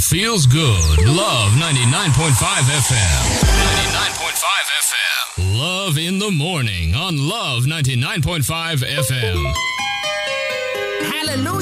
feels good. Love 99.5 FM. 99.5 FM. Love in the morning on Love 99.5 FM. Hallelujah.